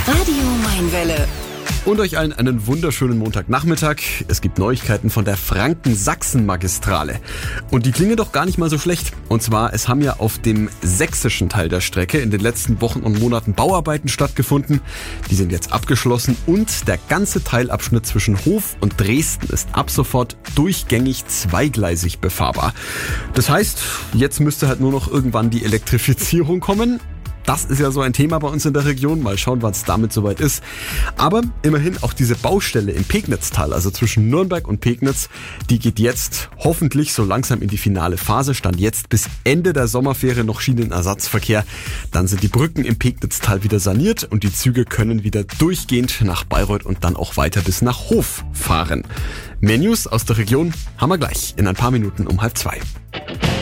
Radio Mainwelle. Und euch allen einen wunderschönen Montagnachmittag. Es gibt Neuigkeiten von der Franken-Sachsen-Magistrale. Und die klingen doch gar nicht mal so schlecht. Und zwar, es haben ja auf dem sächsischen Teil der Strecke in den letzten Wochen und Monaten Bauarbeiten stattgefunden. Die sind jetzt abgeschlossen und der ganze Teilabschnitt zwischen Hof und Dresden ist ab sofort durchgängig zweigleisig befahrbar. Das heißt, jetzt müsste halt nur noch irgendwann die Elektrifizierung kommen. Das ist ja so ein Thema bei uns in der Region. Mal schauen, wann es damit soweit ist. Aber immerhin auch diese Baustelle im Pegnitztal, also zwischen Nürnberg und Pegnitz, die geht jetzt hoffentlich so langsam in die finale Phase. Stand jetzt bis Ende der Sommerferien noch Schienenersatzverkehr. Dann sind die Brücken im Pegnitztal wieder saniert und die Züge können wieder durchgehend nach Bayreuth und dann auch weiter bis nach Hof fahren. Mehr News aus der Region haben wir gleich in ein paar Minuten um 1:30.